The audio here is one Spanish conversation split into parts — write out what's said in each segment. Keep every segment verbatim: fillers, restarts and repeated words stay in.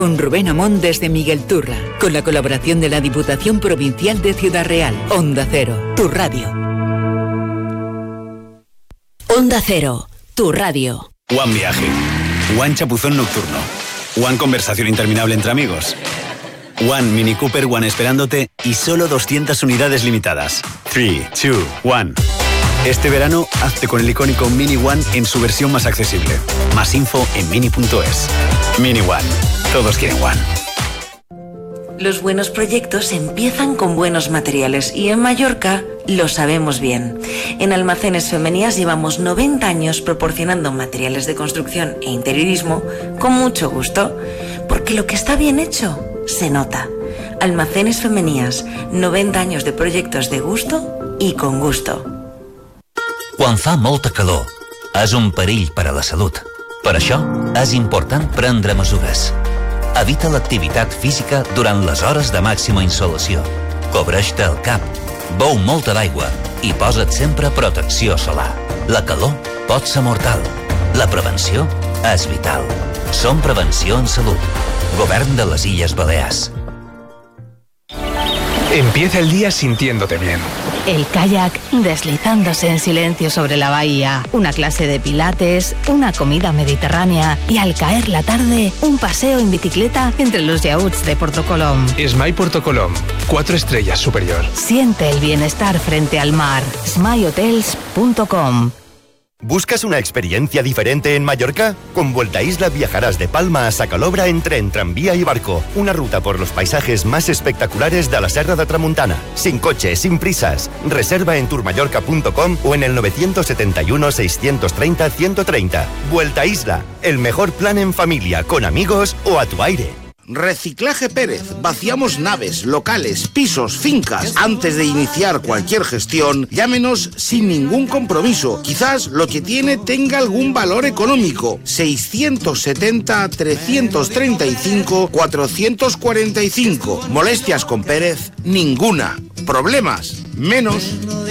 Con Rubén Amón desde Miguel Turra, con la colaboración de la Diputación Provincial de Ciudad Real. Onda Cero, tu radio. Onda Cero, tu radio. One Viaje, One Chapuzón Nocturno, One Conversación Interminable entre amigos, One Mini Cooper One esperándote y solo doscientas unidades limitadas. tres, dos, uno. Este verano, hazte con el icónico Mini One en su versión más accesible. Más info en mini punto es. Mini One. Todos quieren One. Los buenos proyectos empiezan con buenos materiales y en Mallorca lo sabemos bien. En Almacenes Femenías llevamos noventa años proporcionando materiales de construcción e interiorismo con mucho gusto, porque lo que está bien hecho se nota. Almacenes Femenías, noventa años de proyectos de gusto y con gusto. Quan fa molta calor, és un perill per a la salut. Per això, és important prendre mesures. Evita l'activitat física durant les hores de màxima insolació. Cobreix-te el cap, beu molta d'aigua i posa't sempre protecció solar. La calor pot ser mortal. La prevenció és vital. Som Prevenció en Salut. Govern de les Illes Balears. Empieza el día sintiéndote bien. El kayak deslizándose en silencio sobre la bahía, una clase de pilates, una comida mediterránea y al caer la tarde, un paseo en bicicleta entre los yachts de Porto Colom. Smile Porto Colom, cuatro estrellas superior. Siente el bienestar frente al mar. smile hotels punto com. ¿Buscas una experiencia diferente en Mallorca? Con Vuelta a Isla viajarás de Palma a Sacalobra en tren, tranvía y barco. Una ruta por los paisajes más espectaculares de la Serra de Tramuntana. Sin coche, sin prisas. Reserva en tourmallorca punto com o en el nueve siete uno, seis tres cero, uno treinta. Vuelta a Isla, el mejor plan en familia, con amigos o a tu aire. Reciclaje Pérez. Vaciamos naves, locales, pisos, fincas. Antes de iniciar cualquier gestión, llámenos sin ningún compromiso. Quizás lo que tiene tenga algún valor económico. seiscientos setenta, trescientos treinta y cinco, cuatrocientos cuarenta y cinco. Molestias con Pérez, ninguna. Problemas, menos.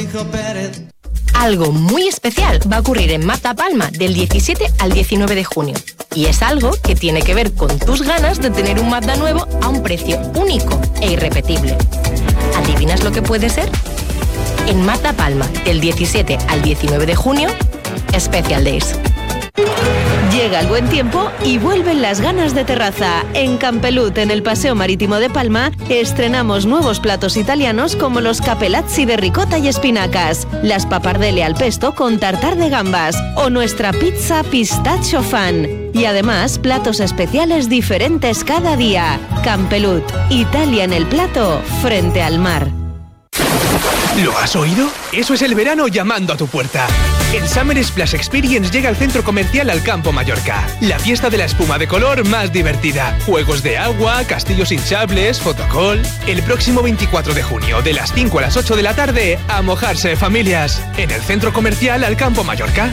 Algo muy especial va a ocurrir en Mata Palma del diecisiete al diecinueve de junio. Y es algo que tiene que ver con tus ganas de tener un Mazda nuevo a un precio único e irrepetible. ¿Adivinas lo que puede ser? En Mata Palma del diecisiete al diecinueve de junio, Special Days. Llega el buen tiempo y vuelven las ganas de terraza. En Campelut, en el Paseo Marítimo de Palma, estrenamos nuevos platos italianos como los capelazzi de ricota y espinacas, las pappardelle al pesto con tartar de gambas o nuestra pizza pistachio fan. Y además, platos especiales diferentes cada día. Campelut, Italia en el plato, frente al mar. ¿Lo has oído? Eso es el verano llamando a tu puerta. El Summer Splash Experience llega al Centro Comercial Alcampo Mallorca. La fiesta de la espuma de color más divertida. Juegos de agua, castillos hinchables, fotocall. El próximo veinticuatro de junio, de las cinco a las ocho de la tarde, a mojarse familias. En el Centro Comercial Alcampo Mallorca.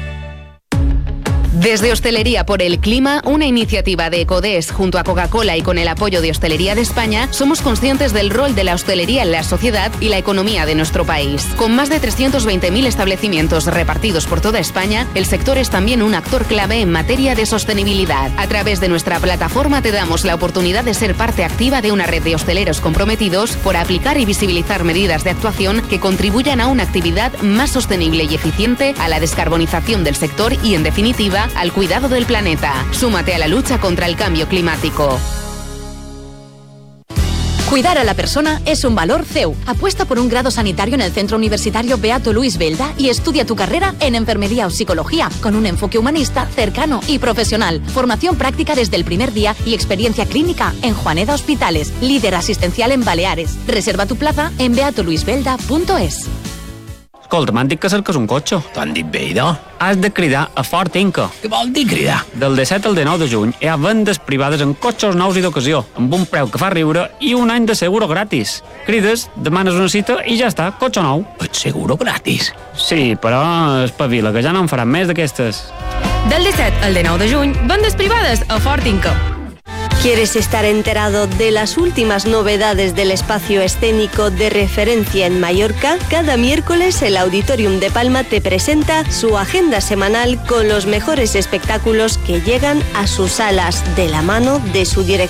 Desde Hostelería por el Clima, una iniciativa de Ecodes junto a Coca-Cola y con el apoyo de Hostelería de España, somos conscientes del rol de la hostelería en la sociedad y la economía de nuestro país. Con más de trescientos veinte mil establecimientos repartidos por toda España, el sector es también un actor clave en materia de sostenibilidad. A través de nuestra plataforma te damos la oportunidad de ser parte activa de una red de hosteleros comprometidos por aplicar y visibilizar medidas de actuación que contribuyan a una actividad más sostenible y eficiente, a la descarbonización del sector y, en definitiva, al cuidado del planeta. Súmate a la lucha contra el cambio climático. Cuidar a la persona es un valor C E U. Apuesta por un grado sanitario en el Centro Universitario Beato Luis Belda y estudia tu carrera en enfermería o psicología con un enfoque humanista, cercano y profesional. Formación práctica desde el primer día y experiencia clínica en Juaneda Hospitales, líder asistencial en Baleares. Reserva tu plaza en beato luis belda punto es. Escolta, m'han dit que cerques un cotxe. T'han dit bé, no? Has de cridar a Fort Inca. Què vol dir cridar? Del disset al dinou de juny hi ha vendes privades en cotxes nous i d'ocasió, amb un preu que fa riure i un any de seguro gratis. Crides, demanes una cita i ja està, cotxe nou. Et seguro gratis? Sí, però espavila, que ja no en faran més d'aquestes. Del disset al dinou de juny, vendes privades a Fort Inca. ¿Quieres estar enterado de las últimas novedades del espacio escénico de referencia en Mallorca? Cada miércoles el Auditorium de Palma te presenta su agenda semanal con los mejores espectáculos que llegan a sus salas de la mano de su director